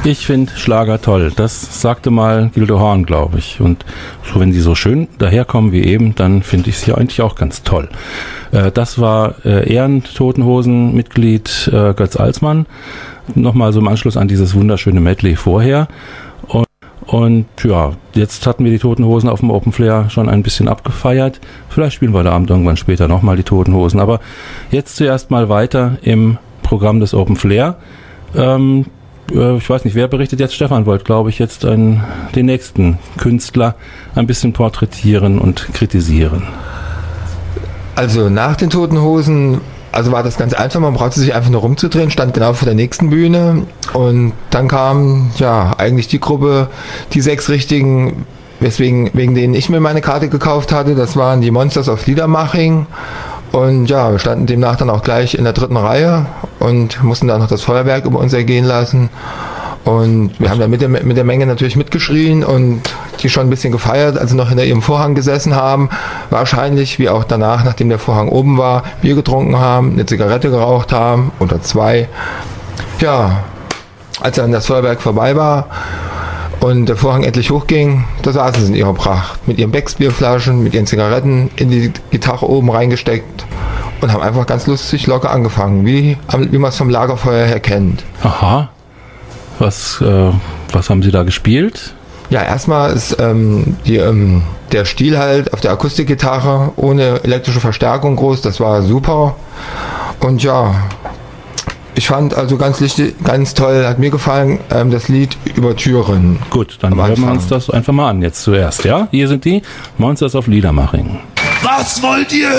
Ich finde Schlager toll. Das sagte mal Gildo Horn, glaube ich. Und so, wenn sie so schön daherkommen wie eben, dann finde ich sie eigentlich auch ganz toll. Das war Ehren-Toten-Hosen-Mitglied Götz Alsmann. Nochmal so im Anschluss an dieses wunderschöne Medley vorher. Und ja, jetzt hatten wir die Toten Hosen auf dem Open Flair schon ein bisschen abgefeiert. Vielleicht spielen wir heute Abend irgendwann später nochmal die Toten Hosen. Aber jetzt zuerst mal weiter im Programm des Open Flair. Ich weiß nicht, wer berichtet jetzt? Stefan wollte, glaube ich, jetzt den nächsten Künstler ein bisschen porträtieren und kritisieren. Also nach den Toten Hosen, also war das ganz einfach, man brauchte sich einfach nur rumzudrehen, stand genau vor der nächsten Bühne und dann kam ja eigentlich die Gruppe, die 6 Richtigen, wegen denen ich mir meine Karte gekauft hatte, das waren die Monsters of Liedermaching und ja, wir standen demnach dann auch gleich in der 3. Reihe und mussten dann noch das Feuerwerk über uns ergehen lassen und wir haben dann mit der Menge natürlich mitgeschrien und die schon ein bisschen gefeiert, als sie noch hinter ihrem Vorhang gesessen haben, wahrscheinlich wie auch danach, nachdem der Vorhang oben war, Bier getrunken haben, eine Zigarette geraucht haben oder 2. Ja, als dann das Feuerwerk vorbei war und der Vorhang endlich hochging, da saßen sie in ihrer Pracht, mit ihren Becksbierflaschen, mit ihren Zigaretten in die Gitarre oben reingesteckt und haben einfach ganz lustig locker angefangen, wie man es vom Lagerfeuer her kennt. Aha, was haben sie da gespielt? Ja, erstmal ist der Stil halt auf der Akustikgitarre ohne elektrische Verstärkung groß, das war super. Und ja, ich fand also ganz toll, hat mir gefallen, das Lied über Türen. Gut, dann hören wir uns das einfach mal an jetzt zuerst, ja? Hier sind die Monsters of Liedermaching. Was wollt ihr